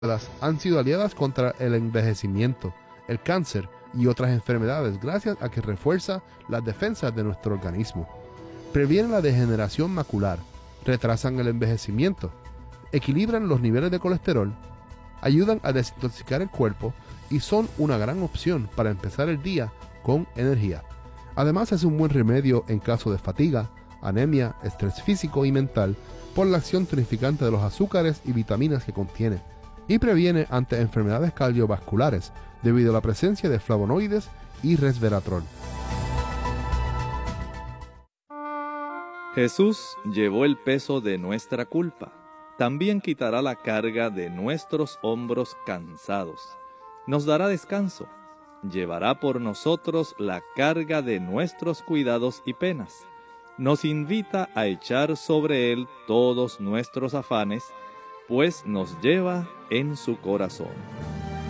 han sido aliadas contra el envejecimiento, el cáncer y otras enfermedades gracias a que refuerza las defensas de nuestro organismo. Previenen la degeneración macular, retrasan el envejecimiento, equilibran los niveles de colesterol, ayudan a desintoxicar el cuerpo y son una gran opción para empezar el día con energía. Además es un buen remedio en caso de fatiga, anemia, estrés físico y mental por la acción tonificante de los azúcares y vitaminas que contiene, y previene ante enfermedades cardiovasculares debido a la presencia de flavonoides y resveratrol. Jesús llevó el peso de nuestra culpa. También quitará la carga de nuestros hombros cansados. Nos dará descanso. Llevará por nosotros la carga de nuestros cuidados y penas. Nos invita a echar sobre Él todos nuestros afanes, pues nos lleva en su corazón.